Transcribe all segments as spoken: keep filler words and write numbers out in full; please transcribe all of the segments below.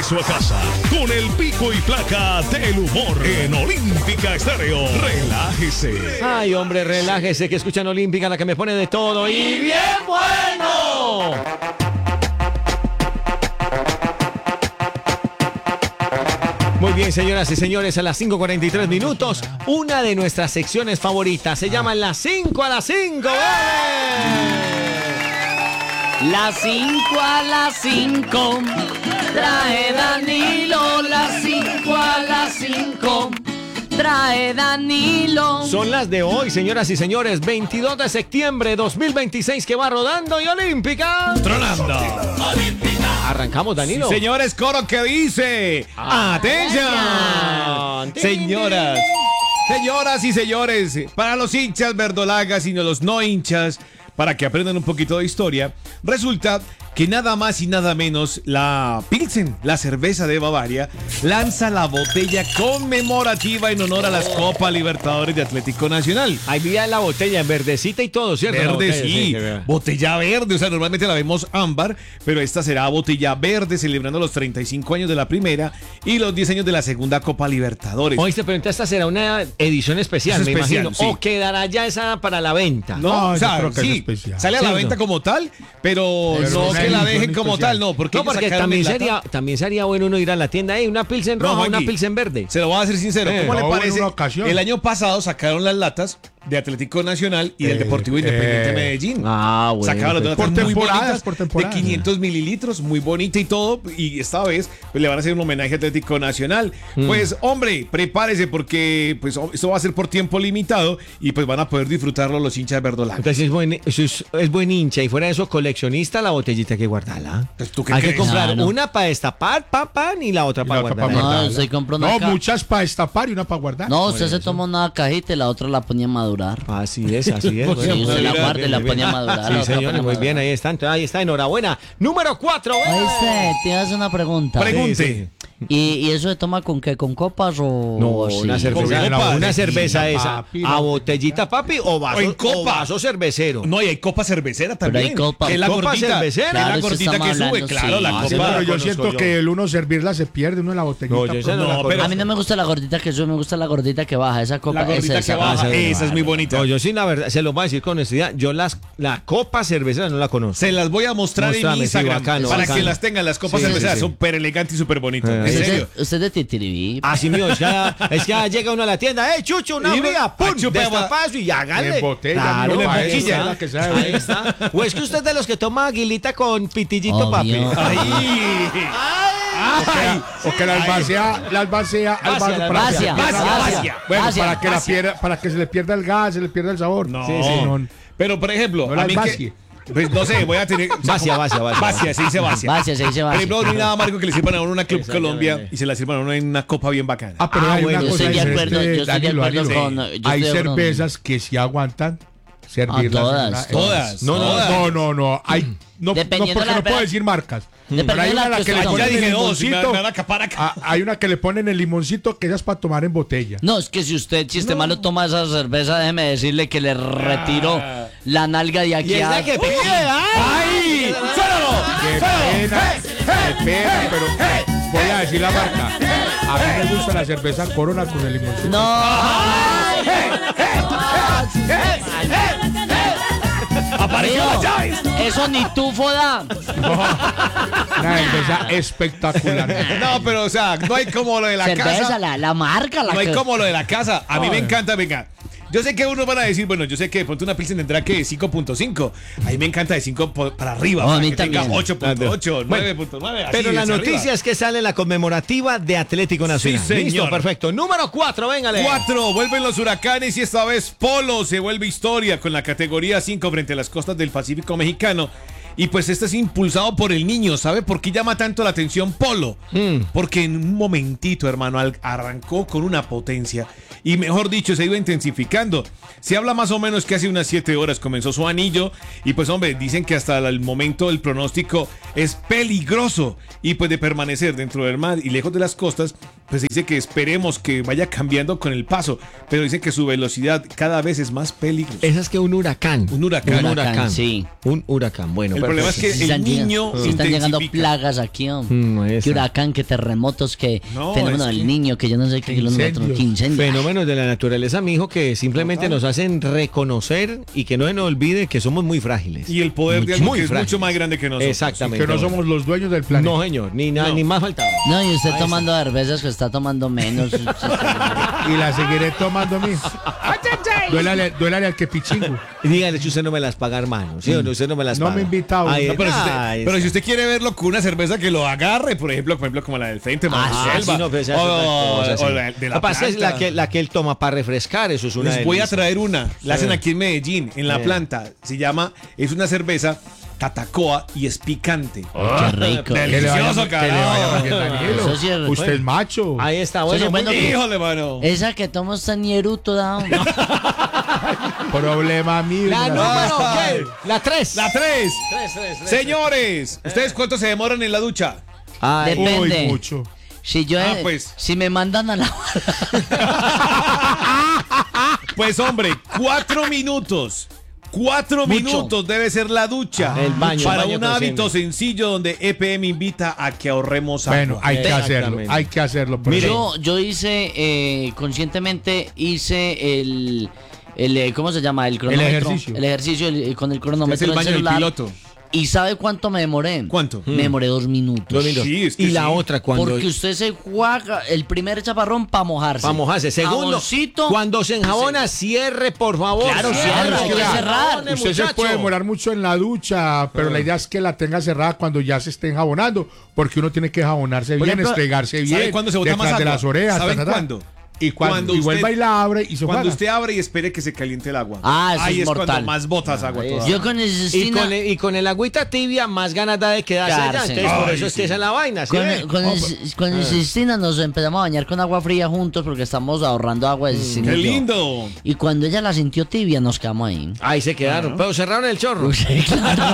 regreso a casa con el pico y placa del humor en Olímpica Estéreo. Relájese. Ay, hombre, relájese, que escuchan Olímpica, la que me pone de todo y bien bueno. Muy bien, señoras y señores, a las cinco cuarenta y tres minutos, una de nuestras secciones favoritas se llama Las cinco a las cinco. Las cinco a las cinco, trae Danilo, las cinco a las cinco, trae Danilo. Son las de hoy, señoras y señores, veintidós de septiembre de dos mil veintiséis, que va rodando y Olímpica Tronando. Olímpica. Arrancamos, Danilo. Sí, señores, coro que dice. ¡Atención! Señoras, señoras y señores, para los hinchas verdolagas y los no hinchas, para que aprendan un poquito de historia, resulta que nada más y nada menos la Pilsen, la cerveza de Bavaria, lanza la botella conmemorativa en honor a las Copa Libertadores de Atlético Nacional. Ahí vi la botella en verdecita y todo, ¿cierto? Verde, botella, sí, sí, botella verde, o sea, normalmente la vemos ámbar, pero esta será botella verde, celebrando los treinta y cinco años de la primera y los diez años de la segunda Copa Libertadores. Oíste, pero entonces esta será una edición especial, Es me especial, imagino. sí. O quedará ya esa para la venta. No, No, o yo sea, creo que es sí, especial. sale a la ¿Cierto? venta como tal, pero, Pero no una que la edición dejen como especial. tal, no, porque, No, porque ellos sacaron también en lata. sería, también sería bueno uno ir a la tienda, hey, una pilsen No, roja, una Juanqui, pilsen verde. Se lo voy a decir sincero, Eh, ¿cómo le no, en parece? una ocasión. El año pasado sacaron las latas de Atlético Nacional y del Eh, Deportivo Independiente eh. Medellín. Ah, bueno. Sacaron las Por latas muy temporadas, bonitas, por temporadas. de quinientos mililitros, muy bonita y todo, y esta vez pues, le van a hacer un homenaje a Atlético Nacional. Mm. Pues, hombre, prepárese porque pues esto va a ser por tiempo limitado y pues van a poder disfrutarlo los hinchas verdolagas. Entonces es buen, es, es buen hincha y fuera de eso coleccionista, la botellita hay que guardarla. Pues, ¿tú qué Hay que crees? comprar Claro. una para destapar, pan, pan, y la otra Y para la otra guardar. pa' No, guardarla. usted compró una No, ca- muchas para destapar y una para guardar. No, usted se toma una cajita y la otra la ponía a madurar. Así es, así es. Sí, usted la Mira, guarda y la ponía a madurar. la Sí, otra señores, ponía a muy bien, madurar. ahí está, entonces, ahí está, enhorabuena. Número cuatro. Oíste, te haces una pregunta. Pregunte. Sí, sí. ¿Y, ¿Y eso se toma con qué? ¿Con copas o...? No, o así? una cerveza, Con copa, una de cerveza botellita, esa, papi, a no. botellita, papi, o vaso, O en copa. o vaso cervecero. No, y hay copa cervecera Pero también. hay copa- que es la copa gordita. cervecera. Que es la Claro, eso gordita que estamos sube, hablando, claro, sí. la Ah, copa. sí, Pero yo conozco siento yo. que el uno servirla se pierde, uno en la botellita. No, yo esa no la No, pero- A mí no me gusta la gordita que sube, me gusta la gordita que baja. Esa copa La gordita esa, que esa- baja, esa- esa es muy bonita. No, yo sí, la verdad, se lo voy a decir con honestidad, yo las, la copa cervecera no la conozco. Se las voy a mostrar Mostrame, en sí, Instagram bacano, para bacano. que las tengan. Las copas Sí, sí, cerveceras sí. súper elegantes y súper bonitas. Eh, En ¿Usted, serio. usted de Titiribí? Así mío, es que, ya- es que ya llega uno a la tienda, ¡eh, chucho, una Y fría! ¡Pum! a chupar- Destapazo y hágale. En botella, Claro, no, ahí boquilla, está. la que sabe. Ahí está. O es que usted es de los que toma aguilita con pitillito, papi. Obvio. Ahí. O que, o que la albacea, la albacea, al Vacia, vaso la para que vacia, se pierda- vacia, vacia. Bueno, Vacia, para que la vacia. pierda, para que se le pierda el gas, se le pierda el sabor. No. Sí, sí, no. Pero, por ejemplo, No a las mí vacie. que... Pues no sé, voy a tener... Vacia, vacia, vacia. Vacia, se dice vacia. Vacia, se dice Por vacia. ejemplo, no hay nada amargo que le sirvan a uno una Club Exactamente. Colombia y se la sirvan a uno en una copa bien bacana. Ah, pero Ah, hay bueno, una yo cosa estoy de diferente, acuerdo, yo estoy de Danilo, acuerdo Danilo. con- yo Hay estoy de acuerdo. cervezas que sí aguantan servirlas. Ah, todas, en una- todas. No, no, Todas. no, no, no. Hay, no, no, Dependiendo porque la no puedo verdad. decir marcas. Dependiendo Pero hay de la una a la que que le usted Ya ponen el dije dos, y me, limoncito. me van a acapar acá. Ah, hay una que le ponen el limoncito que esa es para tomar en botella. No, es que si usted, si usted malo toma esa cerveza, déjeme decirle que le retiro la nalga de aquí Y es a... la que pide, ¡ay! Qué pena, qué pena, pero voy a decir la marca. A mí me gusta la cerveza Corona con el limoncito. No. ¡Apareció Amigo, la llaves! eso ni tufo da. Una cerveza espectacular. No, pero o sea, no hay como lo de la Cerveza, casa. la, la marca, la No hay que- como lo de la casa. A mí me Ay. encanta, venga. Yo sé que unos van a decir, bueno, yo sé que de pronto una Pilsen tendrá que de cinco punto cinco. A mí me encanta de cinco po- para arriba. Oh, a para mí que tenga también. ocho punto ocho, nueve punto nueve. Pero la noticia es que sale la conmemorativa de Atlético Nacional. Sí, señor. Listo, perfecto. Número cuatro, véngale. Cuatro, vuelven los huracanes y esta vez Polo se vuelve historia con la categoría cinco frente a las costas del Pacífico mexicano. Y pues este es impulsado por el niño. ¿Sabe por qué llama tanto la atención Polo? Mm. Porque en un momentito, hermano, al- arrancó con una potencia. Y mejor dicho, se iba intensificando. Se habla más o menos que hace unas siete horas comenzó su anillo. Y pues hombre, dicen que hasta el momento el pronóstico es peligroso. Y pues de permanecer dentro del mar y lejos de las costas, pues dice que esperemos que vaya cambiando con el paso, pero dice que su velocidad cada vez es más peligrosa. Esa es que un huracán. Un huracán. Un Huracán, huracán. sí. Un huracán. Bueno, El problema es que Sí el están niño llegando, sí están llegando intensifica. plagas aquí, hombre. Mm, esa. Que huracán, que terremotos, que No, fenómeno es del que- niño, que yo no sé qué, que los incendios. otros, que incendios. Fenómenos de la naturaleza, mijo, que simplemente nos hacen reconocer y que no se nos olvide que somos muy frágiles. Y el poder de algo Muy que es frágiles. mucho más grande que nosotros. Exactamente. Que no somos los dueños del planeta. No, señor, ni, nada, No. ni más faltaba. No, y usted tomando cervezas que está tomando menos. Y la seguiré tomando a mí. Duélale, duélale al que pichingo. Y dígale si usted no me las paga, hermano. ¿Sí o no? Usted no me las No paga. me ha invitado. Ahí No, pero, si está, usted, ahí pero está. si usted quiere verlo con una cerveza que lo agarre, por ejemplo, por ejemplo como la del Frente Ah, Selva, sí, no, pero esa es otra o, cosa, o sí. la de la Lo que pasa es planta. la que, la que él toma para refrescar, eso es una Les voy a delicia. traer una. La hacen aquí en Medellín, en la Sí. planta. Se llama, es una cerveza Tatacoa y es picante. Qué rico. Que le vaya, Delicioso, que le vaya más bien, carajo. Danilo. Eso sí es- Usted es macho. Ahí está, Eso bueno, es bueno muy bien. Híjole, mano. Esa que toma está ñeruto, da. Problema mío. La número, ¿qué? La tres. La tres. Tres, tres, tres. Señores, ¿ustedes cuánto se demoran en la ducha? Ay, Depende. Uy, mucho. Si yo, Ah, eh, pues. si me mandan a la Pues hombre, cuatro minutos. Cuatro Mucho. minutos debe ser la ducha. Ah, el baño, Para el baño un que hábito enciende. sencillo donde E P M invita a que ahorremos agua. Bueno, hay que hacerlo. Exactamente. Hay que hacerlo. pero- Yo, yo hice, eh, conscientemente hice el, el, eh, ¿cómo se llama? El cronómetro. ejercicio. El ejercicio el- con el Es cronómetro el del baño del celular. piloto. ¿Y sabe cuánto me demoré? ¿Cuánto? Me demoré dos minutos. Dos minutos. Sí, es que y la sí. otra cuando Porque usted se juega el primer chaparrón para mojarse. para mojarse. Segundo, Jaboncito. cuando se enjabona, cierre, por favor. Claro, cierre, cierre, hay que porque cerrar. enjabone, Usted se muchacho. puede demorar mucho en la ducha, pero la idea es que la tenga cerrada cuando ya se esté enjabonando, porque uno tiene que jabonarse Por bien, ejemplo, estregarse bien. ¿sabe cuándo se bota detrás más de agua? las orejas. ¿Saben ta, ta, ta. cuándo? Y cuando, Cuando y usted- vuelva y la abre y se Cuando juega. usted abre y espere que se caliente el agua. Ah, eso Ahí es es mortal. cuando más botas agua todavía. Yo con el Y cestina, con, el, y con el agüita tibia, más ganas da de quedarse allá. Quedarse. Entonces, por Ay, eso es sí. que esa es la vaina. ¿sí con, ve? el- con el, con el cestina nos empezamos a bañar con agua fría juntos porque estamos ahorrando agua de cestina. ¡Qué y yo. lindo! Y cuando ella la sintió tibia, nos quedamos ahí. Ahí se quedaron. Pero cerraron el chorro. Sí, claro.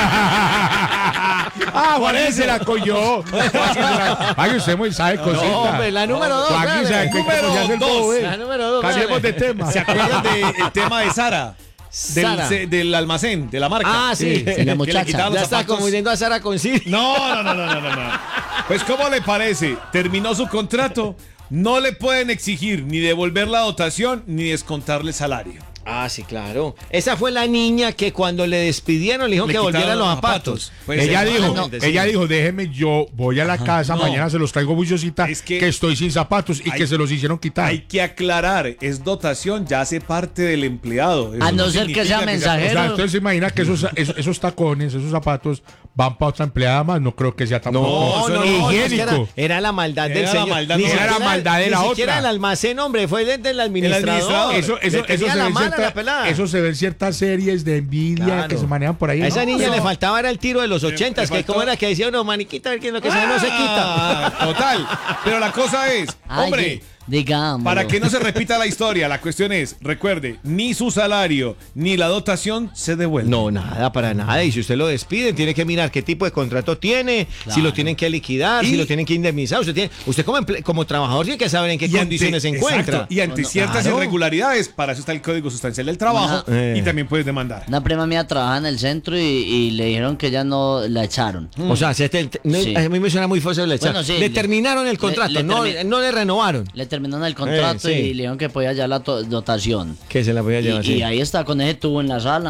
Ah, Juan se la cogió. Ay, usted muy sabe cositas. No, hombre, la número dos. Juan, dale. ¿sabe qué- Número cómo se hace el dos. bobo, eh? La número dos. Cambiemos dale. de tema. ¿Se acuerdan del tema de Sara? Del, Sara. se- del almacén, de la marca. Ah, sí. Sí, la Que le muchacha. quitaban los Ya está zapatos. confundiendo a Sara con Siri. No, no, no, no, no, no, no. Pues, ¿cómo le parece? Terminó su contrato. No le pueden exigir ni devolver la dotación ni descontarle salario. Ah, sí, claro. Esa fue la niña que cuando le despidieron le dijo Le que volviera quitaron los los zapatos. zapatos. Pues, ella sí. dijo, Exactamente, sí. ella dijo, déjeme, yo voy a la casa, No. mañana se los traigo bullosita, Es que, que- estoy sin zapatos y Hay- que se los hicieron quitar. Hay que aclarar, es dotación, ya hace parte del empleado. Eso A no ser que significa sea O mensajero. sea, entonces se imagina que esos, esos, esos tacones, esos zapatos van para otra empleada más. No creo que sea No, tampoco no, no, no, es que era, higiénico. era la maldad del Era la señor. maldad, Ni no, siquiera era la maldad de ni la siquiera otra. el almacén, hombre, fue desde el administrador. administrador. Eso, eso, Le eso, tenía se la ven mala la cierta- pelada. eso se ven ciertas series de envidia Claro. que se manejan por ahí. A esa ¿no? niña Pero- le faltaba era el tiro de los ochentas, le que como faltó- era que decía uno, maniquita, a ver qué es lo que se no se quita. Ah, total. Pero la cosa es, Ay, hombre, di- digamos. para que no se repita la historia, la cuestión es, recuerde, ni su salario ni la dotación se devuelven. No, nada, para nada. Y si usted lo despide, tiene que mirar qué tipo de contrato tiene, si Claro. lo tienen que liquidar, Y- si lo tienen que indemnizar. Usted, tiene, usted como, emple- como trabajador tiene que saber en qué Y ante- condiciones se encuentra. exacto, y ante Bueno, ciertas claro. irregularidades, para eso está el Código Sustancial del Trabajo Una- eh. y también puedes demandar. Una prima mía trabaja en el centro y, y le dijeron que ya no la echaron. O sea, se te- no, Sí. a mí me suena muy fácil le Bueno, sí, le le- terminaron el le- contrato, le no, termi- no le renovaron. Le terminaron el contrato Eh, sí. y le dijeron que podía ya la to- dotación. Que se la voy a Y, llevar y así. ahí está con ese tubo en la sala.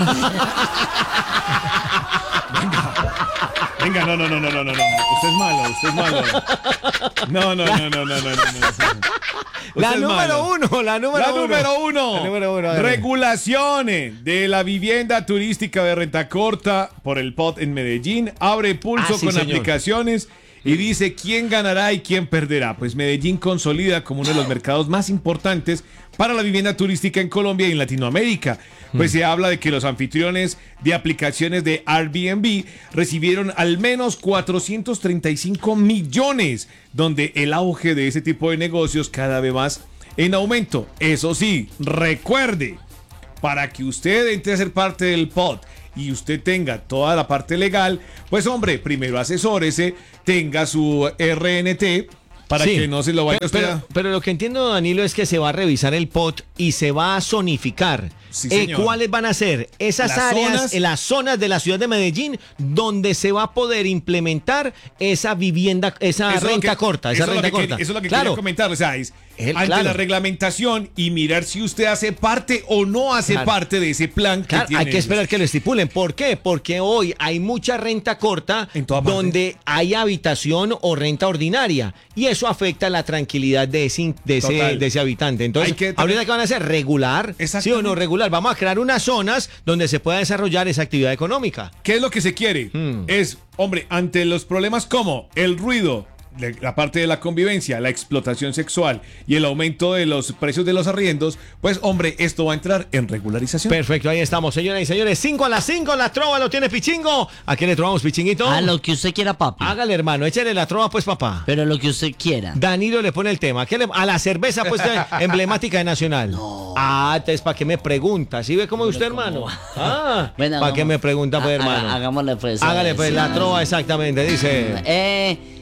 Venga, no, no, no, no, no, no, no. Usted es malo, usted es malo. No, no, no, no, no, no, no. no. La Usted es número malo. uno, la número La uno. número uno. La número uno, a ver. Regulaciones de la vivienda turística de renta corta por el P O T en Medellín. Abre pulso Ah, sí, con señor. aplicaciones y dice quién ganará y quién perderá. Pues Medellín consolida como uno de los mercados más importantes para la vivienda turística en Colombia y en Latinoamérica. Pues se habla de que los anfitriones de aplicaciones de Airbnb recibieron al menos cuatrocientos treinta y cinco millones, donde el auge de ese tipo de negocios cada vez más en aumento. Eso sí, recuerde, para que usted entre a ser parte del P O T y usted tenga toda la parte legal, pues hombre, primero asesórese, tenga su R N T para Sí. que no se lo vaya pero, usted pero, a... pero lo que entiendo, Danilo, es que se va a revisar el P O T y se va a zonificar. Sí, Eh, señor. ¿Cuáles van a ser esas Las áreas, zonas- en las zonas de la ciudad de Medellín, donde se va a poder implementar esa vivienda, esa Eso es lo renta que- corta, esa eso es lo renta que quería- corta? Eso es lo que claro, quería comentar. O sea, es El- ante claro. la reglamentación y mirar si usted hace parte o no hace Claro. parte de ese plan que Claro, tiene. hay que esperar que lo estipulen. ¿Por qué? Porque hoy hay mucha renta corta En toda parte. donde hay habitación o renta ordinaria y eso afecta la tranquilidad de ese, in- de ese, Total. de ese habitante. Entonces, Hay que tener- ahorita que van a hacer regular, sí o Exactamente. no regular, vamos a crear unas zonas donde se pueda desarrollar esa actividad económica. ¿Qué es lo que se quiere? Hmm. Es, hombre, ante los problemas como el ruido, le- la parte de la convivencia, la explotación sexual y el aumento de los precios de los arriendos, pues, hombre, esto va a entrar en regularización. Perfecto, ahí estamos, señoras y señores. cinco a las cinco, la trova lo tiene Pichingo. ¿A qué le trovamos, Pichinguito? A lo que usted quiera, papi. Hágale, hermano, échale la trova, pues, papá. Pero lo que usted quiera. Danilo le pone el tema. ¿Qué le- a la cerveza, pues, de- emblemática de Nacional. Ah, entonces, ¿para qué me pregunta? ¿Sí ve cómo es usted, hermano? Ah, Bueno, ¿para qué hagamos- me pregunta, pues, ha- hermano? haga- Hagámosle pues. Hágale, a pues, ver, la sí. trova exactamente, dice. Eh,